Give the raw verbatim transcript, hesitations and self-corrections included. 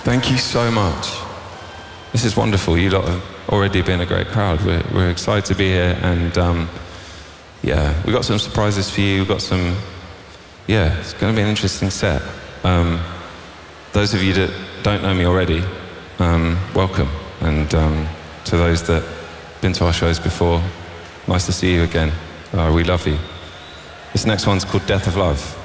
Thank you so much. This is wonderful. You lot have already been a great crowd. We're, we're excited to be here, and um, yeah, we've got some surprises for you. We've got some, yeah, it's going to be an interesting set. Um, those of you that don't know me already, um, welcome. And um, to those that have been to our shows before, nice to see you again. Uh, we love you. This next one's called Death of Love.